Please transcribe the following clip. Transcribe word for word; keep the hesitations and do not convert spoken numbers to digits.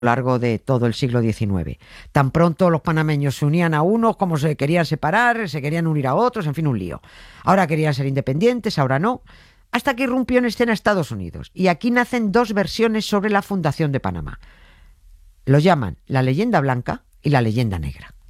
largo de todo el siglo diecinueve. Tan pronto los panameños se unían a unos como se querían separar, se querían unir a otros, en fin, un lío. Ahora querían ser independientes, ahora no, hasta que irrumpió en escena Estados Unidos. Y aquí nacen dos versiones sobre la fundación de Panamá. Lo llaman la leyenda blanca y la leyenda negra.